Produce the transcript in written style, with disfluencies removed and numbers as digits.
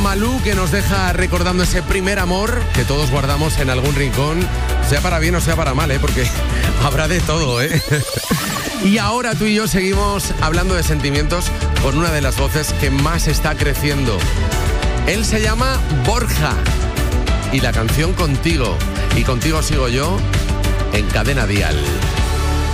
Malú, que nos deja recordando ese primer amor que todos guardamos en algún rincón, sea para bien o sea para mal, porque habrá de todo, Y ahora tú y yo seguimos hablando de sentimientos con una de las voces que más está creciendo. Él se llama Borja y la canción Contigo. Y contigo sigo yo en Cadena Dial.